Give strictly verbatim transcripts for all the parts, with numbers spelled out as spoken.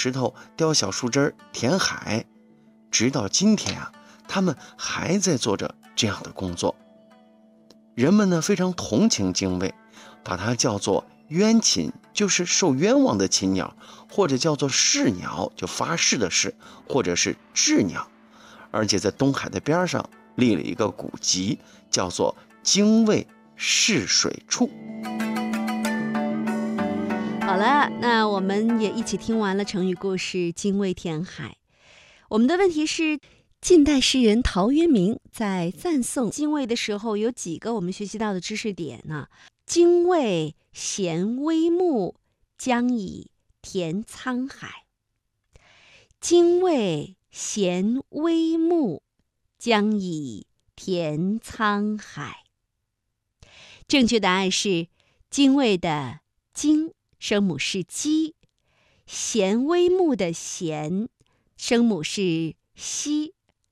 石头、雕小树枝、填海。直到今天啊，他们还在做着这样的工作。人们呢非常同情精卫，把它叫做冤禽，就是受冤枉的禽鸟，或者叫做誓鸟，就发誓的誓，或者是雉鸟。而且在东海的边上立了一个古籍，叫做精卫誓水处。 好了，那我们也一起听完了成语故事精卫填海。我们的问题是，近代诗人陶渊明在赞颂精卫的时候，有几个我们学习到的知识点呢？精卫衔微木，将以填沧海。精卫衔微木，将以填沧海。正确答案是精卫的精声母是鸡，衔微木的衔声母是西，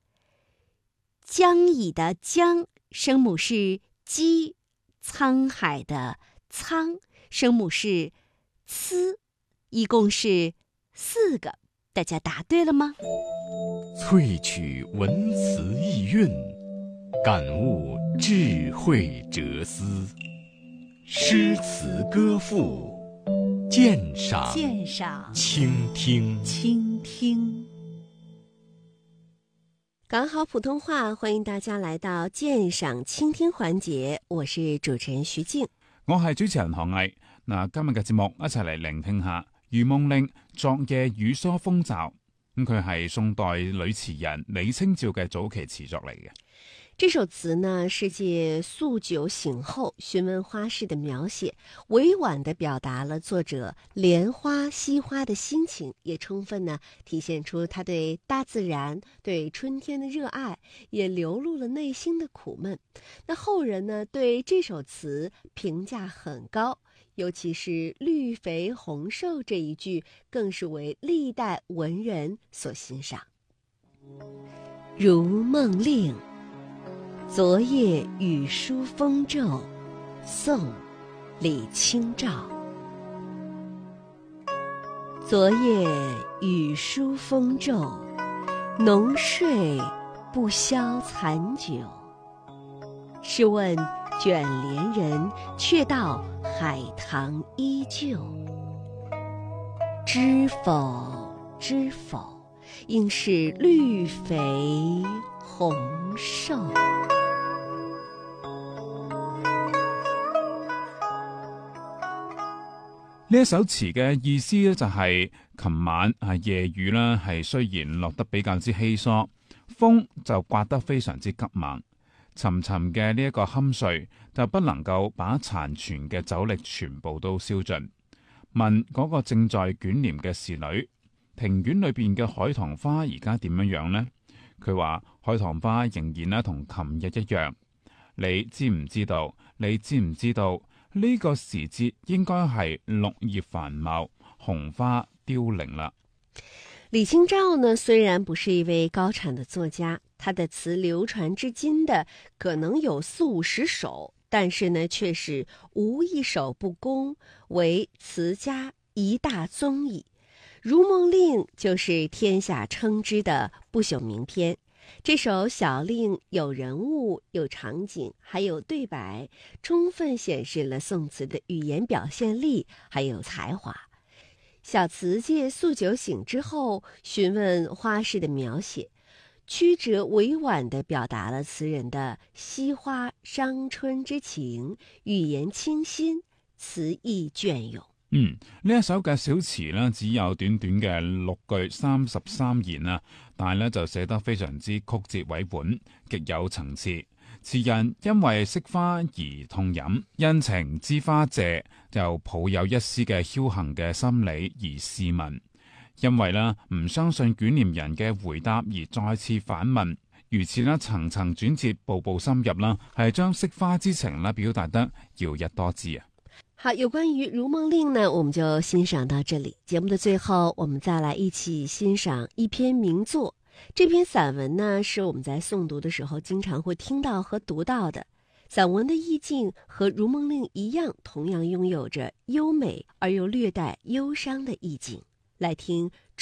将以的将声母是鸡，沧海的沧声母是呲，一共是四个，大家答对了吗？ 萃取文辞意蕴，感悟智慧哲思，诗词歌赋，鉴赏鉴赏倾听倾听。 港好普通话，欢迎大家来到鉴賞傾聽環節，我是主持人徐靜， 我係主持人何毅。嗱，今日嘅節目一齊嚟聆聽下《如夢令·昨夜雨疏風驟》。咁佢係宋代女詞人李清照嘅早期詞作嚟嘅。 這首詞呢，是借宿酒醒後詢問花事的描寫，委婉地表達了作者憐花惜花的心情，也充分呢體現出他對大自然、對春天的熱愛，也流露了內心的苦悶。那後人呢對這首詞評價很高，尤其是綠肥紅瘦這一句，更是為歷代文人所欣賞。如夢令，昨夜雨疏風驟，宋·李清照。昨夜雨疏風驟，濃睡不消殘酒。試問卷簾人，卻道海棠依舊。知否知否，應是綠肥紅瘦。 呢一首詞嘅意思咧就係琴晚啊夜雨啦，係雖然落得比較之稀疏，風就刮得非常之急猛，沉沉嘅呢一個酣睡就不能夠把殘存嘅酒力全部都燒盡。問嗰個正在捲簾嘅侍女，庭院裏邊嘅海棠花而家點樣樣呢？佢話海棠花仍然咧同琴日一樣。你知唔知道？你知唔知道？呢個時節應該係綠葉繁茂，紅花凋零了。 李清照呢，雖然不是一位高產的作家，他的詞流傳至今的可能有四五十首，但是呢，卻是無一首不公，為詞家一大宗矣。如夢令就是天下稱之的不朽名篇。這首小令有人物、有場景，還有對白，充分顯示了宋詞的語言表現力還有才華。小詞借宿酒醒之後詢問花事的描寫，曲折委婉地表達了詞人的惜花傷春之情，語言清新，詞意雋永。 嗯，呢一首嘅小詞呢，只有短短嘅六句三十三言啊，但係呢就寫得非常之曲折委婉，極有層次。詞人因為惜花而痛飲，因情知花謝，就抱有一絲嘅僥倖嘅心理而試問，因為呢唔相信捲簾人嘅回答而再次反問，如此呢層層轉折，步步深入啦，係將惜花之情呢表達得搖曳多姿啊。 好，有關於《如夢令》呢，我們就欣賞到這裡。節目的最後，我們再來一起欣賞一篇名作。這篇散文呢，是我們在誦讀的時候經常會聽到和讀到的。散文的意境和《如夢令》一樣，同樣擁有着優美而又略帶憂傷的意境。來聽《